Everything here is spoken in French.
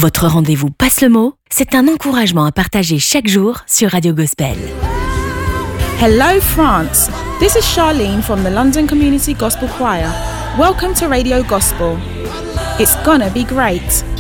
Votre rendez-vous Passe le mot, c'est un encouragement à partager chaque jour sur Radio Gospel. Hello France, this is Charlene from the London Community Gospel Choir. Welcome to Radio Gospel. It's gonna be great.